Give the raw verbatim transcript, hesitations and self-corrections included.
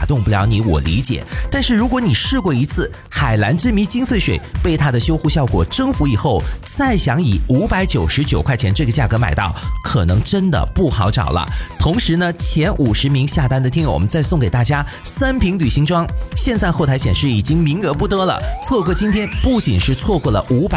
动不了你，我理解。但是如果你试过一次海蓝之谜金穗水，被它的修护效果征服以后，再想以五百九十九块钱这个价格买到，可能真的不好找了。同时呢，前五十名下单的听友，我们再送给大家三瓶旅行装，现在后台显示已经名额不多了，错过今天不仅是错过了五百